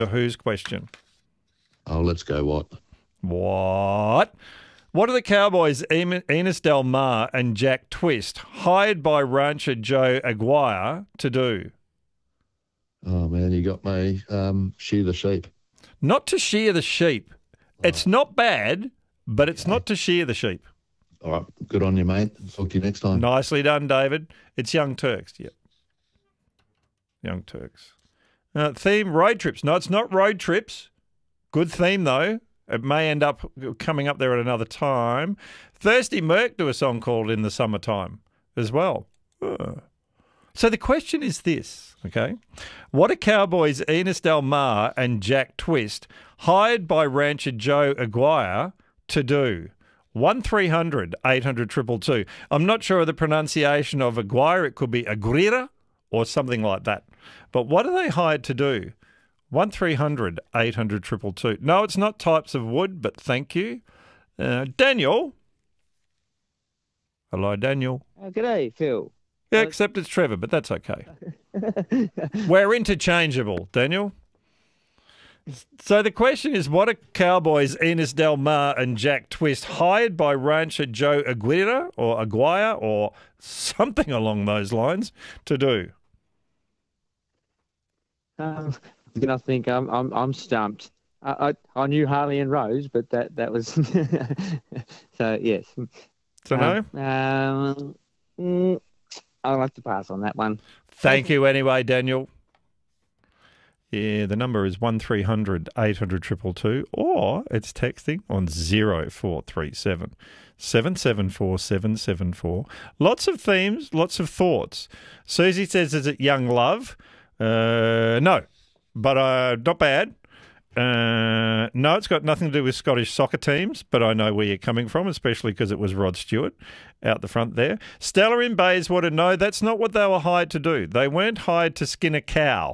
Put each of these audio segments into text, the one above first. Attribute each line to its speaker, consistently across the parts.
Speaker 1: Who's question?
Speaker 2: Oh, let's go what?
Speaker 1: What? What are the Cowboys, Enos Del Mar and Jack Twist, hired by rancher Joe Aguirre to do?
Speaker 2: Oh, man, you got me. Shear the sheep.
Speaker 1: Not to shear the sheep. It's not bad, but it's not to shear the sheep.
Speaker 2: All right, good on you, mate. Talk to you next time.
Speaker 1: Nicely done, David. It's Young Turks. Yep. Young Turks. Theme, road trips. No, it's not road trips. Good theme, though. It may end up coming up there at another time. Thirsty Merc do a song called In the Summertime as well. So the question is this, okay? What are Cowboys Enos Del Mar and Jack Twist hired by rancher Joe Aguirre to do? 1300 800 222. I'm not sure of the pronunciation of Aguirre. It could be Aguirre or something like that. But what are they hired to do? 1300 800 222. No, it's not types of wood, but thank you. Daniel. Hello, Daniel.
Speaker 3: G'day, Phil.
Speaker 1: Yeah, except it's Trevor, but that's okay. We're interchangeable, Daniel. So the question is, what are Cowboys Enos Del Mar and Jack Twist hired by rancher Joe Aguirre or something along those lines to do?
Speaker 3: I think I'm stumped. I knew Harley and Rose, but that was so yes.
Speaker 1: So no.
Speaker 3: I'll have to pass on that one.
Speaker 1: Thank you anyway, Daniel. Yeah, the number is 1300 800 222, or it's texting on 0437 774 774. Lots of themes, lots of thoughts. Susie says, is it Young Love? No, but not bad. No, it's got nothing to do with Scottish soccer teams, but I know where you're coming from, especially because it was Rod Stewart out the front there. Stella in Bayswater, no, that's not what they were hired to do. They weren't hired to skin a cow.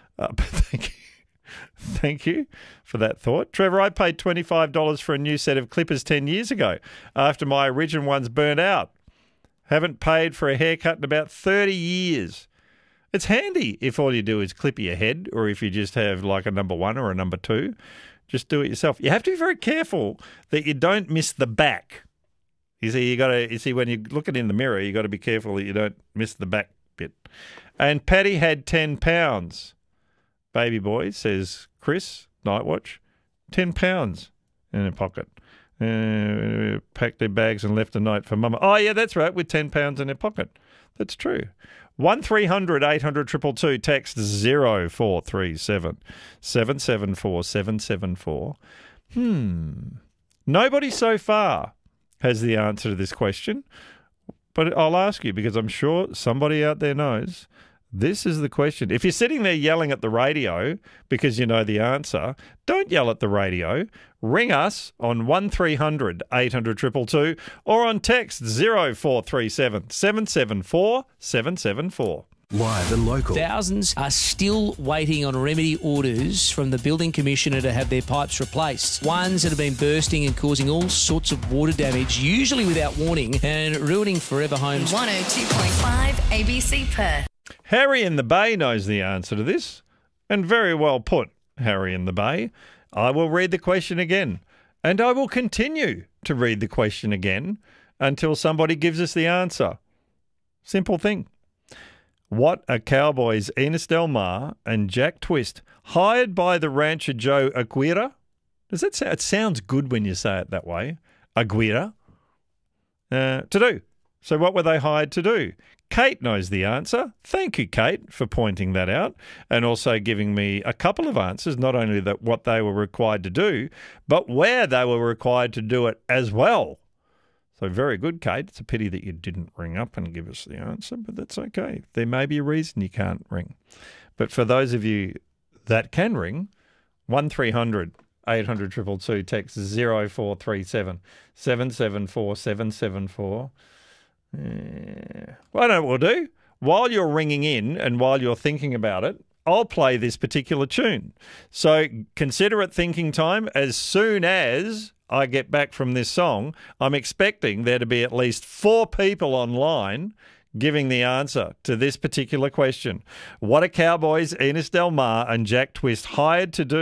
Speaker 1: Thank you for that thought. Trevor, I paid $25 for a new set of clippers 10 years ago after my original ones burnt out. Haven't paid for a haircut in about 30 years. It's handy if all you do is clip your head, or if you just have like a number 1 or a number 2. Just do it yourself. You have to be very careful that you don't miss the back. You see, when you look at it in the mirror, you got to be careful that you don't miss the back bit. And Paddy had £10. Baby boy, says Chris, Nightwatch, £10 in her pocket. Packed their bags and left a note for Mama. Oh, yeah, that's right, with £10 in her pocket. That's true. 1300 800 222, text 0437 774 774. Nobody so far has the answer to this question, but I'll ask you because I'm sure somebody out there knows. This is the question. If you're sitting there yelling at the radio because you know the answer, don't yell at the radio. Ring us on 1300 800 222 or on text 0437 774 774.
Speaker 4: Live and local.
Speaker 5: Thousands are still waiting on remedy orders from the Building Commissioner to have their pipes replaced. Ones that have been bursting and causing all sorts of water damage, usually without warning, and ruining forever homes.
Speaker 6: 102.5 ABC Perth.
Speaker 1: Harry in the Bay knows the answer to this, and very well put, Harry in the Bay. I will read the question again, and I will continue to read the question again until somebody gives us the answer. Simple thing. What are Cowboys Enos Del Mar and Jack Twist hired by the rancher Joe Aguirre? Does that sound? It sounds good when you say it that way. Aguirre. To do. So what were they hired to do? Kate knows the answer. Thank you, Kate, for pointing that out and also giving me a couple of answers, not only that what they were required to do, but where they were required to do it as well. So very good, Kate. It's a pity that you didn't ring up and give us the answer, but that's okay. There may be a reason you can't ring. But for those of you that can ring, 1300 800 222, text 0437 774 774. Well, I know what we'll do. While you're ringing in and while you're thinking about it, I'll play this particular tune. So consider it thinking time. As soon as I get back from this song, I'm expecting there to be at least 4 people online giving the answer to this particular question. What are Cowboys Enos Del Mar and Jack Twist hired to do